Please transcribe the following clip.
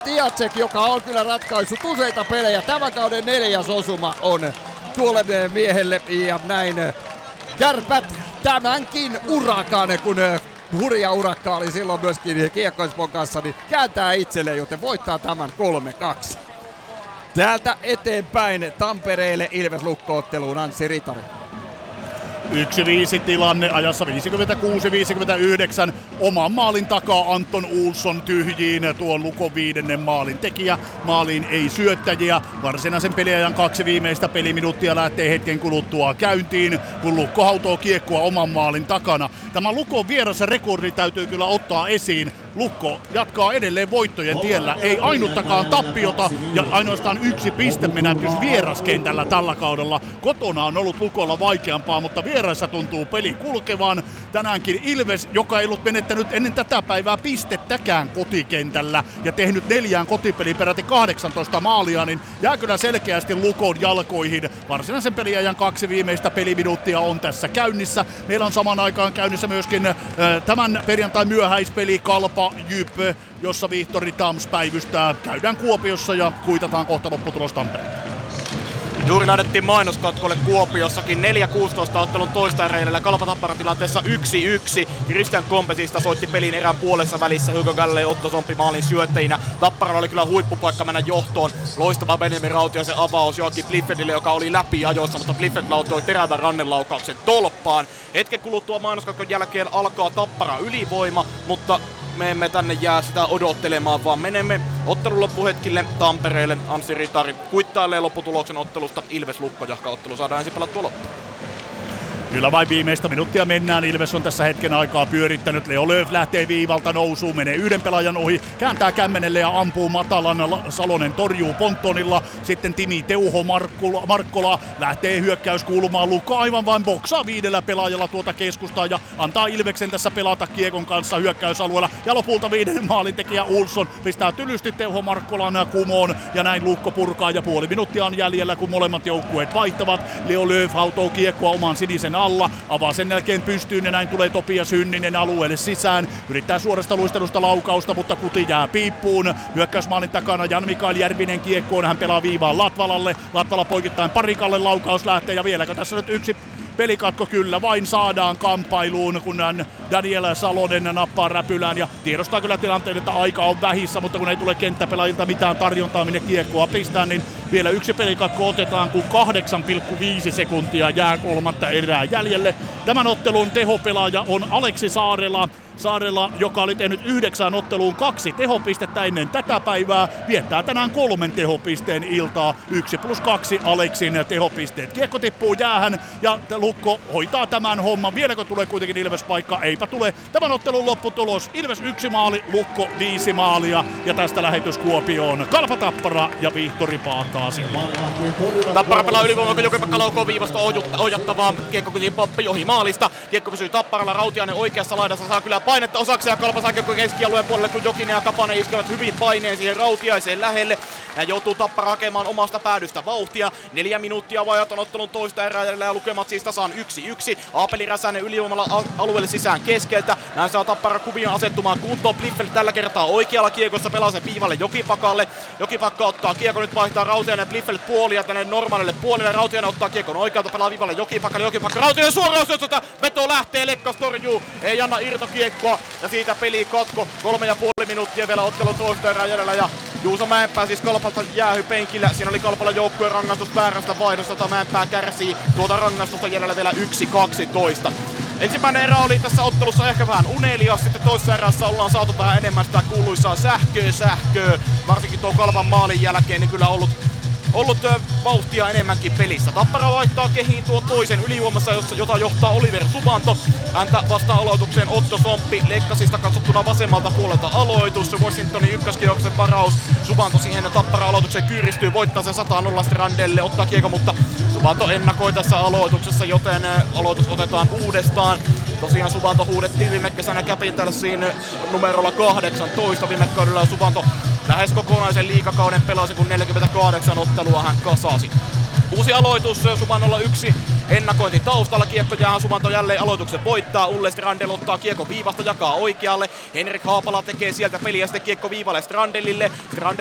Jacek, joka on kyllä ratkaissut useita pelejä. Tämän kauden 4. osuma on tuolle miehelle ja näin Kärpät tämänkin urakan, kun hurja urakka oli silloin myöskin Kiekko-Espoon kanssa, niin kääntää itselleen, joten voittaa tämän 3-2. Täältä eteenpäin Tampereelle Ilves-Lukko-otteluun Anssi Ritari. 1-5 tilanne ajassa 56-59. Oman maalin takaa Anton Olsson tyhjiin tuon Lukon 5. maalin tekijä. Maaliin ei syöttäjiä. Varsinaisen peliajan 2 viimeistä peliminuuttia lähtee hetken kuluttua käyntiin, kun Lukko hautoo kiekkoa oman maalin takana. Tämä Lukon vierassa rekordi täytyy kyllä ottaa esiin. Lukko jatkaa edelleen voittojen tiellä, ei ainuttakaan tappiota ja ainoastaan 1 pistemenätys vieraskentällä tällä kaudella. Kotona on ollut Lukolla vaikeampaa, mutta vieraissa tuntuu peli kulkevan. Tänäänkin Ilves, joka ei ollut menettänyt ennen tätä päivää pistettäkään kotikentällä ja tehnyt 4 kotipeliin peräti 18 maalia, niin jää kyllä selkeästi Lukon jalkoihin. Varsinaisen peliajan 2 viimeistä peliminuuttia on tässä käynnissä. Meillä on samaan aikaan käynnissä myöskin tämän perjantain myöhäispeli Kalpa Jyp, jossa Vihtori Tams päivystää. Käydään Kuopiossa ja kuitataan kohta lopputulos Tampereelle. Juuri näytettiin mainoskatkolle Kuopiossakin 4-16 ottelun toista eräillä Kalpa Tappara tilanteessa 1-1. Christian Kompetista soitti pelin erään puolessa välissä Hugo Galle ja Otto Somppi maalin syöttäjinä. Tapparalla oli kyllä huippupaikka mennä johtoon. Loistava Benjamin Rautiaisen avaus Joakim Blifferdille, joka oli läpi ajoissa, mutta Blifferd lautoi terävän rannenlaukauksen tolppaan. Hetken kuluttua mainoskatkon jälkeen alkaa Tappara ylivoima, mutta me emme tänne jää sitä odottelemaan, vaan menemme ottelun loppuhetkille Tampereelle. Anssi Ritari kuittailee lopputuloksen ottelusta. Ilves-Lukko, jahka ottelu saadaan ensin pelattua loppuun. Kyllä vain viimeistä minuuttia mennään. Ilves on tässä hetken aikaa pyörittänyt. Leo Lööf lähtee viivalta nousuun, menee 1 pelaajan ohi, kääntää kämmenelle ja ampuu matalan. Salonen torjuu pontonilla. Sitten Timi Teuho Markkola lähtee hyökkäyskulmaan. Lukko aivan vain boksaa 5 pelaajalla tuota keskustaa ja antaa Ilveksen tässä pelata kiekon kanssa hyökkäysalueella. Ja lopulta 5. maalintekijä Olsson pistää tylysti Teuho Markkolan kumoon ja näin Lukko purkaa ja puoli minuuttia on jäljellä, kun molemmat joukkueet vaihtavat. Leo Lööf hautoo kiekkoa oman sinisen alla, avaa sen jälkeen pystyyn ja näin tulee Topias Hynninen alueelle sisään. Yrittää suorasta luistelusta laukausta, mutta kuti jää piippuun. Hyökkäysmaalin takana Jan-Mikael Järvinen kiekkoon, hän pelaa viivaan Latvalalle. Latvala poikittain Parikalle, laukaus lähtee ja vieläkö tässä nyt yksi pelikatko kyllä vain saadaan kamppailuun, kun Daniel Salonen nappaa räpylään ja tiedostaa kyllä tilanteen, että aika on vähissä, mutta kun ei tule kenttäpelaajilta mitään tarjontaa minne kiekkoa pistää, niin vielä yksi pelikatko otetaan, kun 8,5 sekuntia jää 3. erää jäljelle. Tämän ottelun tehopelaaja on Aleksi Saarela, joka oli tehnyt 9 otteluun 2 tehopistettä ennen tätä päivää, viettää tänään 3 tehopisteen iltaa. 1+2 Aleksin tehopisteet. Kiekko tippuu jäähän ja Lukko hoitaa tämän homman. Vieläkö tulee kuitenkin Ilves-paikka? Eipä tule. Tämän ottelun lopputulos: Ilves 1 maali, Lukko 5 maalia ja tästä lähetys Kuopioon. Kalpa Tappara ja Vihtori Paakaasi. Tappara pelaa ylivoimaa, kun Jokipakka laukoo viivasta ojattavaa. Kiekko kysyy poppi ohi maalista. Kiekko pysyy Tapparalla, Rautiainen oikeassa laidassa saa kyllä painetta osaksi ja Kalpa saa kiekko keskialueen puolelle, kun Jokinen ja Kapanen iskevät hyvin paineen siihen Rautiaiseen lähelle. Ja joutuu Tappara hakemaan omasta päädystä vauhtia. 4 minuuttia vajat on ottelun toista erää ja lukemat siis tasaan 1-1. Aapeli Räsänen ylivoimalla alueelle sisään keskeltä. Näin saa Tappara kuvia asettumaan kuntoon. Bliffeld tällä kertaa oikealla kiekossa pelaa sen viivalle Jokipakalle. Jokipakka ottaa kiekon, nyt vaihtaa Rautiainen Bliffeld puolia tänne normaalille puolelle. Rautiainen ottaa kiekon oikealta, pelaa viivalle Jokipakalle. Jokipakka Rautiainen suoraan syöttötä. Veto lähtee, Lekkas torjuu. Ei anna irtokiekkoa ja siitä peli katko. 3,5 minuuttia vielä ottelun toista erää jäljellä ja Juuso Mäenpää siis Kalpalta jäähy penkillä. Siinä oli Kalpalla joukkueen rangaistus väärästä vaihdosta, jota Mäenpää kärsii. Tuota rangaistusta jäljellä vielä 1-12. Ensimmäinen erä oli tässä ottelussa ehkä vähän unelias, sitten toisessa erässä ollaan saatu vähän enemmän sitä kuuluisaa sähköä. Varsinkin tuon Kalpan maalin jälkeen niin kyllä ollut vauhtia enemmänkin pelissä. Tappara vaihtaa kehiin tuo toisen ylivoimassa, jota johtaa Oliver Subanto. Häntä vastaa aloitukseen Otto Somppi. Lekkasista katsottuna vasemmalta puolelta aloitus. Washingtonin ykköskierroksen varaus. Subanto siihen Tappara aloitukseen kyyristyy, voittaa sen 100-0 Strandelle, ottaa kiekko, mutta Subanto ennakoi tässä aloituksessa, joten aloitus otetaan uudestaan. Tosiaan Subanto huudettiin viime kesänä Capitalsiin numerolla 18. Viime kaudella Subanto lähes kokonaisen liigakauden pelasi, kun 48 ottelua hän kasasi. Uusi aloitus Subannolla 1 ennakointi taustalla, kiekko jää Sumanto jälleen aloituksen voittaa, Ulle Strandel ottaa kiekko viivasta, jakaa oikealle, Henrik Haapala tekee sieltä peliä, sitten kiekko viivalle Strandelille,